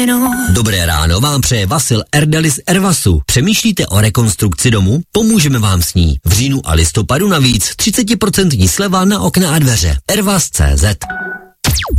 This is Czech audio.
Dobré ráno vám přeje Vasil Erdelis Ervasu. Přemýšlíte o rekonstrukci domu? Pomůžeme vám s ní. V říjnu a listopadu navíc 30% sleva na okna a dveře. Ervas.cz